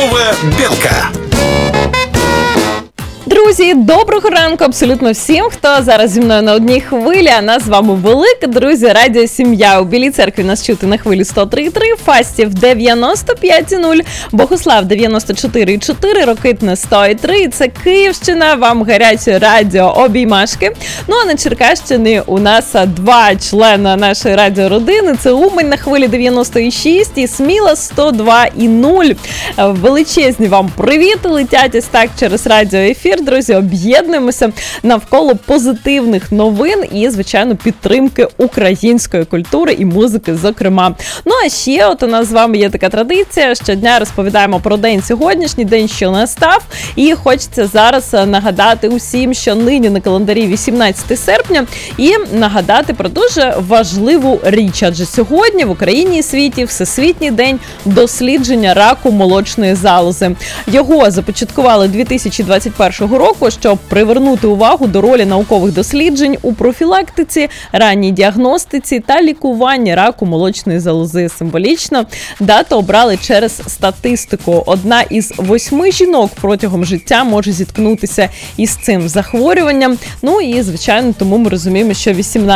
Здорова Білка. Друзі, доброго ранку абсолютно всім, хто зараз зі мною на одній хвилі. А нас з вами велика, друзі, радіо Сім'я. У Білій Церкві нас чути на хвилі 103,3, Фастів 95,0, Богуслав 94,4, Рокитне 100,3. Це Київщина, вам гаряче радіо обіймашки. Ну а на Черкащині у нас два члена нашої радіородини. Це Умань на хвилі 96 і Сміла 102,0. Величезні вам привіт летять ось так через радіоефір. Друзі, об'єднуємося навколо позитивних новин і, звичайно, підтримки української культури і музики, зокрема. Ну, а ще от у нас з вами є така традиція, щодня розповідаємо про день сьогоднішній, день, що настав. І хочеться зараз нагадати усім, що нині на календарі 18 серпня, і нагадати про дуже важливу річ. Адже сьогодні в Україні і світі Всесвітній день дослідження раку молочної залози. Його започаткували 2021 року, щоб привернути увагу до ролі наукових досліджень у профілактиці, ранній діагностиці та лікуванні раку молочної залози. Символічно дату обрали через статистику. Одна із 8 жінок протягом життя може зіткнутися із цим захворюванням. Ну і, звичайно, тому ми розуміємо, що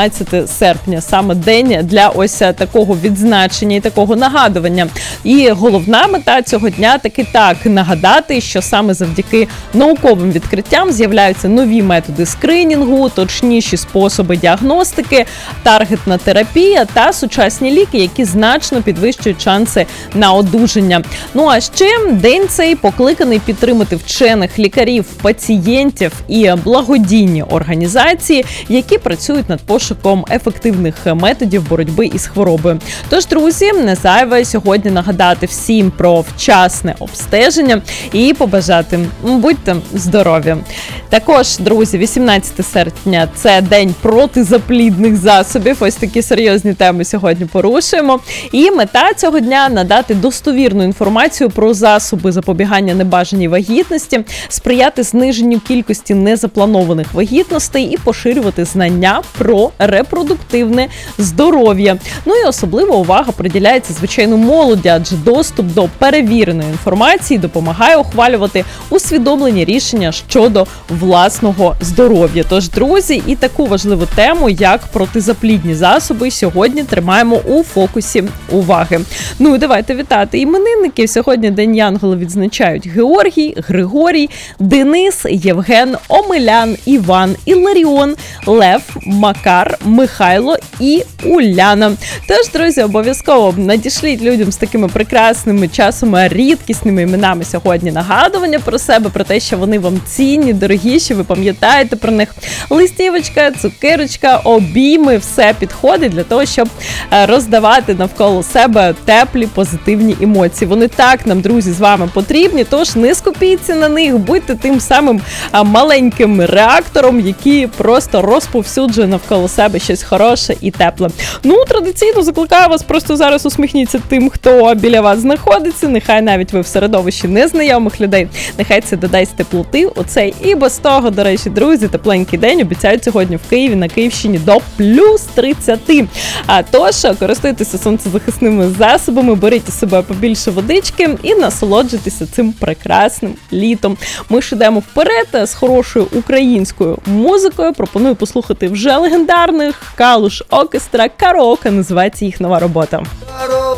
18 серпня саме день для ось такого відзначення і такого нагадування. І головна мета цього дня таки нагадати, що саме завдяки науковим відкриттям з'являються нові методи скринінгу, точніші способи діагностики, таргетна терапія та сучасні ліки, які значно підвищують шанси на одужання. Ну а ще день цей покликаний підтримати вчених, лікарів, пацієнтів і благодійні організації, які працюють над пошуком ефективних методів боротьби із хворобою. Тож, друзі, не зайве сьогодні нагадати всім про вчасне обстеження і побажати будьте здорові. Також, друзі, 18 серпня – це день протизаплідних засобів. Ось такі серйозні теми сьогодні порушуємо. І мета цього дня – надати достовірну інформацію про засоби запобігання небажаній вагітності, сприяти зниженню кількості незапланованих вагітностей і поширювати знання про репродуктивне здоров'я. Ну і особлива увага приділяється, звичайно, молоді, адже доступ до перевіреної інформації допомагає ухвалювати усвідомлені рішення щодо власного здоров'я. Тож, друзі, і таку важливу тему, як протизаплідні засоби, сьогодні тримаємо у фокусі уваги. Ну і давайте вітати іменинників. Сьогодні День Янгола відзначають Георгій, Григорій, Денис, Євген, Омелян, Іван, Іларіон, Лев, Макар, Михайло і Уляна. Тож, друзі, обов'язково надішліть людям з такими прекрасними, часом рідкісними іменами сьогодні нагадування про себе, про те, що вони вам цінні, дорогі, що ви пам'ятаєте про них. Листівочка, цукерочка, обійми, все підходить для того, щоб роздавати навколо себе теплі, позитивні емоції. Вони так нам, друзі, з вами потрібні, тож не скупіться на них, будьте тим самим маленьким реактором, який просто розповсюджує навколо себе щось хороше і тепле. Ну, традиційно закликаю вас, просто зараз усміхніться тим, хто біля вас знаходиться, нехай навіть ви в середовищі незнайомих людей, нехай це додасть теплоти у цей і без того, до речі, друзі, тепленький день обіцяють сьогодні в Києві, на Київщині до плюс 30. Тож, користуйтеся сонцезахисними засобами, беріть із себе побільше водички і насолоджуйтеся цим прекрасним літом. Ми ж йдемо вперед з хорошою українською музикою. Пропоную послухати вже легендарних Калуш Оркестра «Караоке», називається їх нова робота.